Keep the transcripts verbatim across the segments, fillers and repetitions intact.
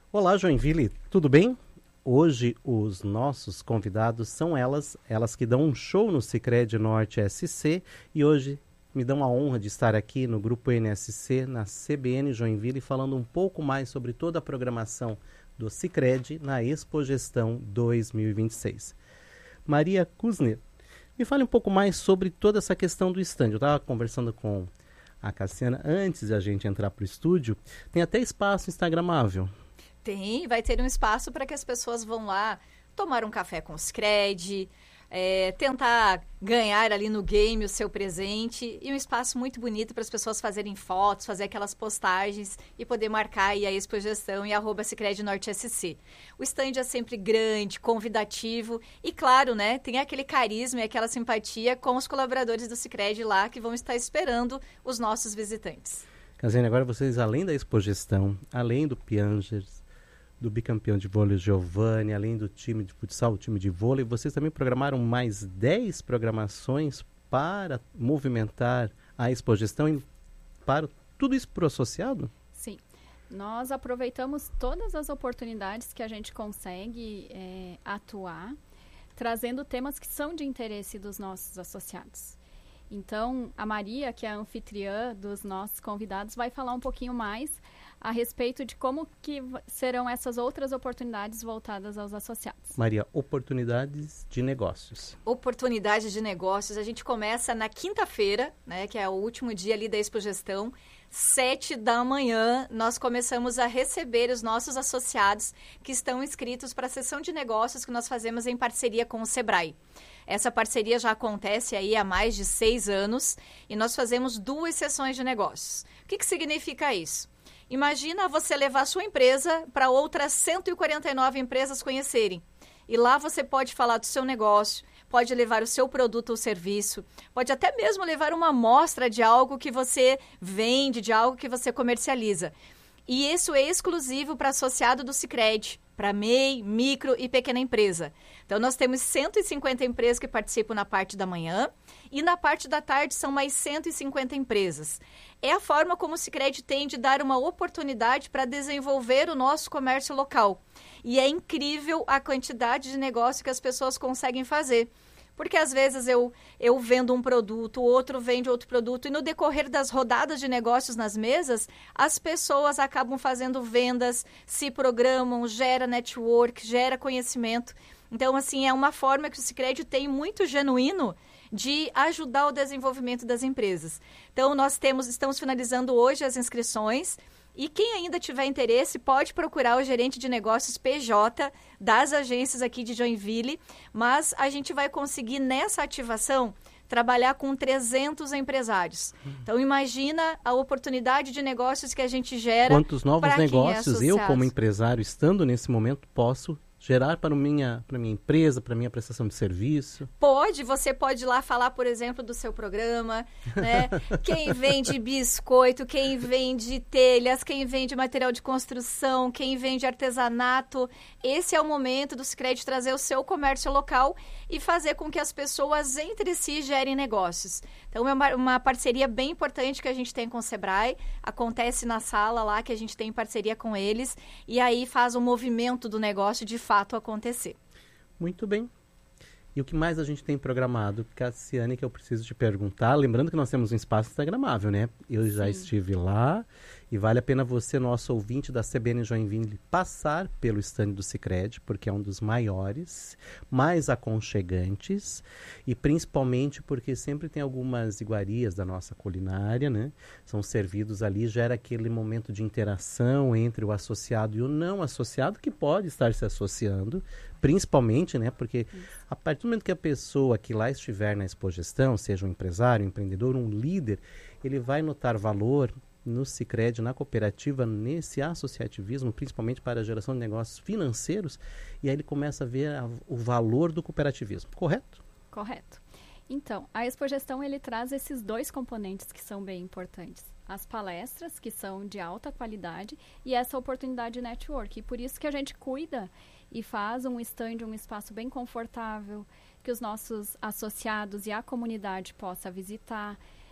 Olá, Joinville, tudo bem? Hoje os nossos convidados são elas, elas que dão um show no Sicredi Norte S C e hoje me dão a honra de estar aqui no Grupo N S C, na C B N Joinville, falando um pouco mais sobre toda a programação do Sicredi na Expogestão dois mil e vinte e seis. Maria Kuzner, me fale um pouco mais sobre toda essa questão do stand. Eu estava conversando com a Cassiana antes de a gente entrar para o estúdio, tem até espaço instagramável. Tem, vai ter um espaço para que as pessoas vão lá tomar um café com o Sicredi, é, tentar ganhar ali no game o seu presente e um espaço muito bonito para as pessoas fazerem fotos, fazer aquelas postagens e poder marcar aí a Expogestão e arroba Sicredi Norte S C. O stand é sempre grande, convidativo e claro, né, tem aquele carisma e aquela simpatia com os colaboradores do Sicredi lá que vão estar esperando os nossos visitantes. Cassiane, agora vocês, além da Expogestão, além do Piangers, do bicampeão de vôlei Giovanni, além do time de futsal, o time de vôlei, vocês também programaram mais dez programações para movimentar a Expogestão e para tudo isso para o associado? Sim, nós aproveitamos todas as oportunidades que a gente consegue é, atuar, trazendo temas que são de interesse dos nossos associados. Então, a Maria, que é a anfitriã dos nossos convidados, vai falar um pouquinho mais a respeito de como que serão essas outras oportunidades voltadas aos associados. Maria, oportunidades de negócios. Oportunidades de negócios. A gente começa na quinta-feira, né, que é o último dia ali da Expogestão, sete da manhã, nós começamos a receber os nossos associados que estão inscritos para a sessão de negócios que nós fazemos em parceria com o Sebrae. Essa parceria já acontece aí há mais de seis anos e nós fazemos duas sessões de negócios. O que, que significa isso? Imagina você levar a sua empresa para outras cento e quarenta e nove empresas conhecerem. E lá você pode falar do seu negócio, pode levar o seu produto ou serviço, pode até mesmo levar uma amostra de algo que você vende, de algo que você comercializa. E isso é exclusivo para associado do Sicredi, para M E I, micro e pequena empresa. Então, nós temos cento e cinquenta empresas que participam na parte da manhã e na parte da tarde são mais cento e cinquenta empresas. É a forma como o Sicredi tem de dar uma oportunidade para desenvolver o nosso comércio local. E é incrível a quantidade de negócio que as pessoas conseguem fazer. Porque às vezes eu, eu vendo um produto, o outro vende outro produto, e no decorrer das rodadas de negócios nas mesas, as pessoas acabam fazendo vendas, se programam, gera network, gera conhecimento. Então, assim, é uma forma que o Sicredi tem muito genuíno de ajudar o desenvolvimento das empresas. Então, nós temos, estamos finalizando hoje as inscrições. E quem ainda tiver interesse pode procurar o gerente de negócios P J das agências aqui de Joinville, mas a gente vai conseguir nessa ativação trabalhar com trezentos empresários. Então imagina a oportunidade de negócios que a gente gera. Quantos novos negócios eu, como empresário, estando nesse momento, posso gerar para minha, para minha empresa, para minha prestação de serviço? Pode, você pode ir lá falar, por exemplo, do seu programa, né? Quem vende biscoito, quem vende telhas, quem vende material de construção, quem vende artesanato. Esse é o momento do Sicredi trazer o seu comércio local e fazer com que as pessoas entre si gerem negócios. Então, é uma, uma parceria bem importante que a gente tem com o Sebrae. Acontece na sala lá que a gente tem parceria com eles e aí faz o movimento do negócio de fato acontecer. Muito bem. E o que mais a gente tem programado, Cassiane, que eu preciso te perguntar, lembrando que nós temos um espaço instagramável, né? Eu já Sim. estive lá e vale a pena você, nosso ouvinte da C B N Joinville, passar pelo stand do Sicredi, porque é um dos maiores, mais aconchegantes e principalmente porque sempre tem algumas iguarias da nossa culinária, né? São servidos ali, gera aquele momento de interação entre o associado e o não associado, que pode estar se associando, principalmente, né? Porque a partir do momento que a pessoa que lá estiver na Expogestão, seja um empresário, um empreendedor, um líder, ele vai notar valor no Sicredi, na cooperativa, nesse associativismo, principalmente para a geração de negócios financeiros, e aí ele começa a ver a, o valor do cooperativismo, correto? Correto. Então, a Expogestão, ele traz esses dois componentes que são bem importantes. As palestras, que são de alta qualidade, e essa oportunidade de network. E por isso que a gente cuida e faz um stand, um espaço bem confortável, que os nossos associados e a comunidade possa visitar.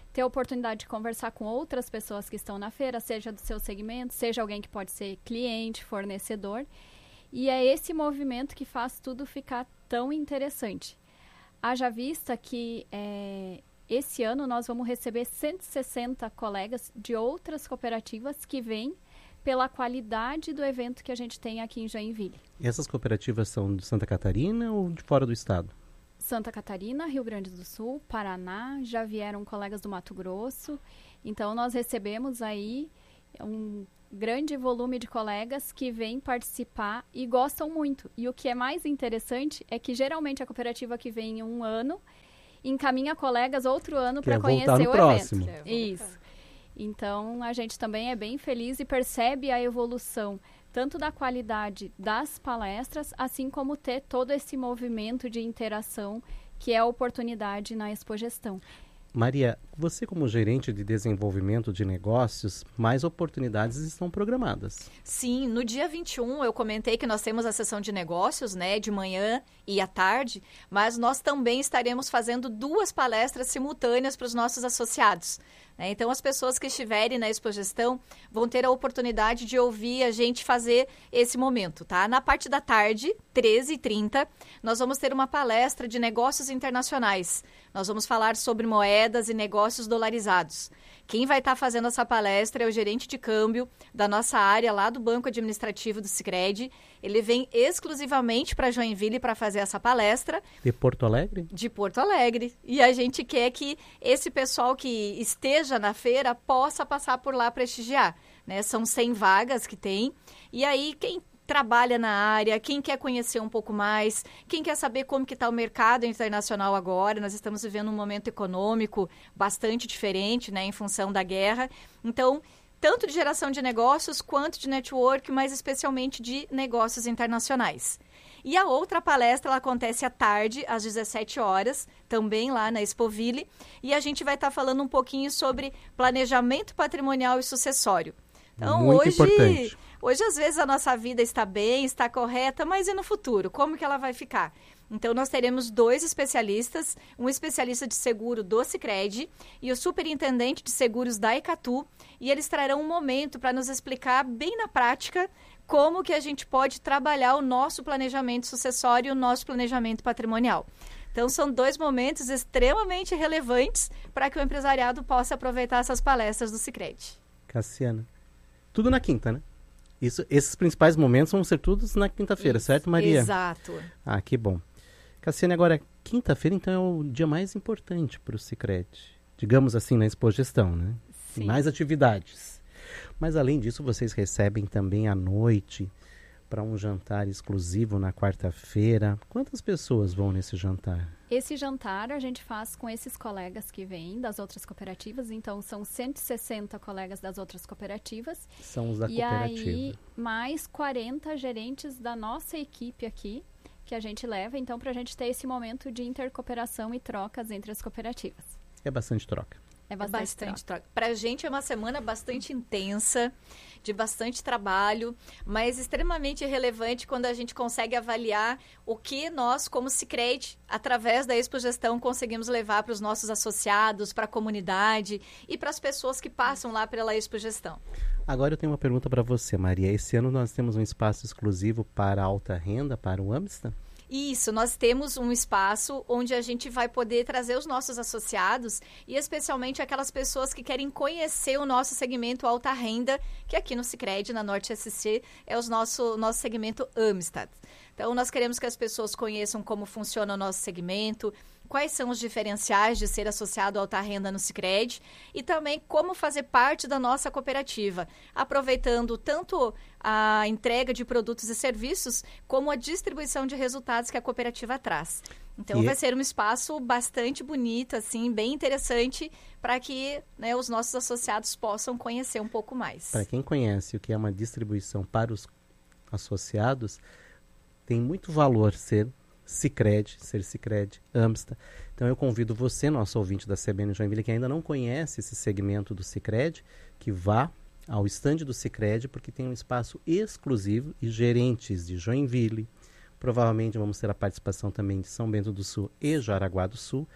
ter a oportunidade de conversar com outras pessoas que estão na feira, seja do seu segmento, seja alguém que pode ser cliente, fornecedor. E é esse movimento que faz tudo ficar tão interessante. Haja vista que é, esse ano nós vamos receber cento e sessenta colegas de outras cooperativas que vêm pela qualidade do evento que a gente tem aqui em Joinville. E essas cooperativas são de Santa Catarina ou de fora do estado? Santa Catarina, Rio Grande do Sul, Paraná, já vieram colegas do Mato Grosso. Então, nós recebemos aí um grande volume de colegas que vêm participar e gostam muito. E o que é mais interessante é que, geralmente, a cooperativa que vem um ano encaminha colegas outro ano para conhecer o próximo. evento. Isso. Então, a gente também é bem feliz e percebe a evolução tanto da qualidade das palestras, assim como ter todo esse movimento de interação que é a oportunidade na Expogestão. Maria, você como gerente de desenvolvimento de negócios, mais oportunidades estão programadas. Sim, no dia vinte e um eu comentei que nós temos a sessão de negócios, né, de manhã e à tarde, mas nós também estaremos fazendo duas palestras simultâneas para os nossos associados. Né? Então, as pessoas que estiverem na Expogestão vão ter a oportunidade de ouvir a gente fazer esse momento, tá? Na parte da tarde, treze e trinta, nós vamos ter uma palestra de negócios internacionais. Nós vamos falar sobre moedas e negócios dolarizados. Quem vai estar fazendo essa palestra é o gerente de câmbio da nossa área lá do Banco Administrativo do Sicredi. Ele vem exclusivamente para Joinville para fazer essa palestra. De Porto Alegre? De Porto Alegre. E a gente quer que esse pessoal que esteja na feira possa passar por lá prestigiar. Né? São cem vagas que tem. E aí, quem trabalha na área, quem quer conhecer um pouco mais, quem quer saber como que está o mercado internacional agora, nós estamos vivendo um momento econômico bastante diferente, né, em função da guerra. Então, tanto de geração de negócios quanto de network, mas especialmente de negócios internacionais. E a outra palestra, ela acontece à tarde, às dezessete horas, também lá na Expoville, e a gente vai estar tá falando um pouquinho sobre planejamento patrimonial e sucessório. Então, Muito hoje, importante. Hoje, às vezes, a nossa vida está bem, está correta, mas e no futuro? Como que ela vai ficar? Então, nós teremos dois especialistas, um especialista de seguro do Sicredi e o superintendente de seguros da Icatu, e eles trarão um momento para nos explicar bem na prática como que a gente pode trabalhar o nosso planejamento sucessório e o nosso planejamento patrimonial. Então, são dois momentos extremamente relevantes para que o empresariado possa aproveitar essas palestras do Sicredi. Cassiana, tudo na quinta, né? Isso, esses principais momentos vão ser todos na quinta-feira, certo, Maria? Exato. Ah, que bom. Cassiane, agora, quinta-feira, então, é o dia mais importante para o Sicredi. Digamos assim, na Expogestão, né? Sim. Mais atividades. Mas, além disso, vocês recebem também à noite para um jantar exclusivo na quarta-feira. Quantas pessoas vão nesse jantar? Esse jantar a gente faz com esses colegas que vêm das outras cooperativas. Então, são cento e sessenta colegas das outras cooperativas. São os da e cooperativa. E aí, mais quarenta gerentes da nossa equipe aqui, que a gente leva, então, para a gente ter esse momento de intercooperação e trocas entre as cooperativas. É bastante troca. É bastante, bastante troca. troca. Para a gente é uma semana bastante intensa, de bastante trabalho, mas extremamente relevante quando a gente consegue avaliar o que nós, como Sicredi, através da Expogestão, conseguimos levar para os nossos associados, para a comunidade e para as pessoas que passam lá pela Expogestão. Agora eu tenho uma pergunta para você, Maria. Esse ano nós temos um espaço exclusivo para alta renda, para o AMSTA? Isso, nós temos um espaço onde a gente vai poder trazer os nossos associados e especialmente aquelas pessoas que querem conhecer o nosso segmento alta renda, que aqui no Sicredi, na Norte S C, é o nosso, nosso segmento Amistad. Então, nós queremos que as pessoas conheçam como funciona o nosso segmento, quais são os diferenciais de ser associado à alta renda no Sicredi e também como fazer parte da nossa cooperativa, aproveitando tanto a entrega de produtos e serviços como a distribuição de resultados que a cooperativa traz. Então, e vai ser um espaço bastante bonito, assim, bem interessante para que, né, os nossos associados possam conhecer um pouco mais. Para quem conhece o que é uma distribuição para os associados, tem muito valor ser Sicredi, ser Sicredi, AMSTA. Então eu convido você, nosso ouvinte da C B N Joinville, que ainda não conhece esse segmento do Sicredi, que vá ao estande do Sicredi, porque tem um espaço exclusivo e gerentes de Joinville. Provavelmente vamos ter a participação também de São Bento do Sul e Jaraguá do Sul.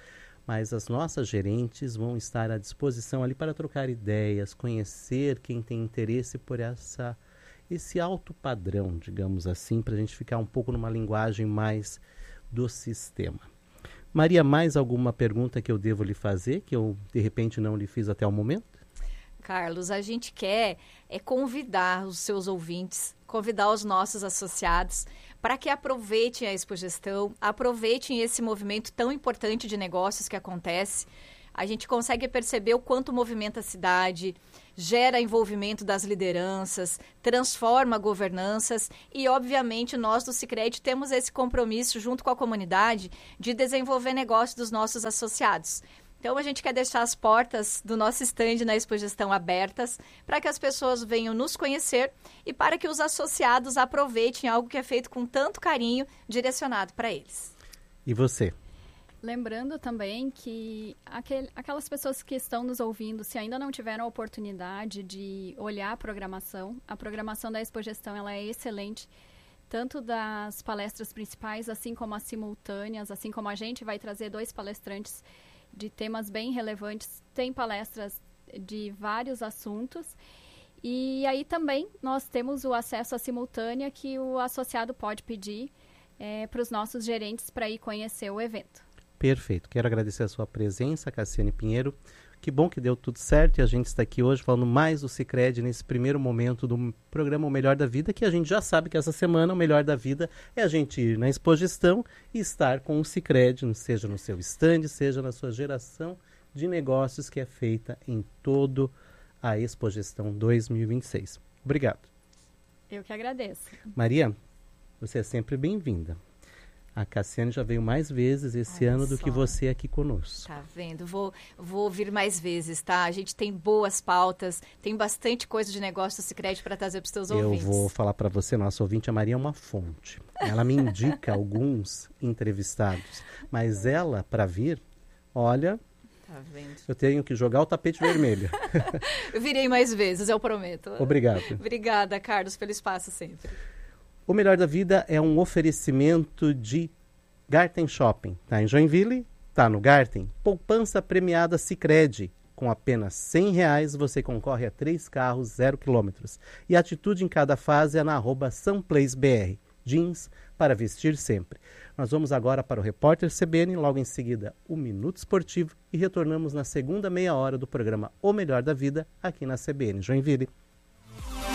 mas as nossas gerentes vão estar à disposição ali para trocar ideias, conhecer quem tem interesse por essa, esse alto padrão, digamos assim, para a gente ficar um pouco numa linguagem mais do sistema. Maria, mais alguma pergunta que eu devo lhe fazer, que eu de repente não lhe fiz até o momento? Carlos, a gente quer é convidar os seus ouvintes, convidar os nossos associados para que aproveitem a Expogestão, aproveitem esse movimento tão importante de negócios que acontece. A gente consegue perceber o quanto movimenta a cidade, gera envolvimento das lideranças, transforma governanças e, obviamente, nós do Sicredi temos esse compromisso junto com a comunidade de desenvolver negócios dos nossos associados. Então, a gente quer deixar as portas do nosso stand na Expogestão abertas para que as pessoas venham nos conhecer e para que os associados aproveitem algo que é feito com tanto carinho, direcionado para eles. E você? Lembrando também que aquele, aquelas pessoas que estão nos ouvindo, se ainda não tiveram a oportunidade de olhar a programação, a programação da Expogestão ela é excelente, tanto das palestras principais, assim como as simultâneas, assim como a gente vai trazer dois palestrantes de temas bem relevantes, tem palestras de vários assuntos. E aí também nós temos o acesso à simultânea que o associado pode pedir é, para os nossos gerentes para ir conhecer o evento. Perfeito. Quero agradecer a sua presença, Cassiane Pinheiro. Que bom que deu tudo certo e a gente está aqui hoje falando mais do Sicredi nesse primeiro momento do programa O Melhor da Vida, que a gente já sabe que essa semana o Melhor da Vida é a gente ir na Expogestão e estar com o Sicredi, seja no seu stand, seja na sua geração de negócios que é feita em todo a Expogestão dois mil e vinte e seis. Obrigado. Eu que agradeço. Maria, você é sempre bem-vinda. A Cassiane já veio mais vezes esse Olha ano do só. que você aqui conosco. Tá vendo? Vou, vou vir mais vezes, tá? A gente tem boas pautas, tem bastante coisa de negócio do Sicredi para trazer para os teus Eu ouvintes. vou falar para você, nosso ouvinte, a Maria é uma fonte. Ela me indica alguns entrevistados, mas ela, para vir, olha, Tá vendo? eu tenho que jogar o tapete vermelho. Eu virei mais vezes, eu prometo. Obrigado. Obrigada, Carlos, pelo espaço sempre. O Melhor da Vida é um oferecimento de Garten Shopping. Tá em Joinville, tá no Garten. Poupança premiada Sicredi. Com apenas cem reais você concorre a três carros, zero quilômetros. E atitude em cada fase é na arroba SunPlaceBR. Jeans para vestir sempre. Nós vamos agora para o Repórter C B N, logo em seguida o Minuto Esportivo e retornamos na segunda meia hora do programa O Melhor da Vida aqui na C B N Joinville.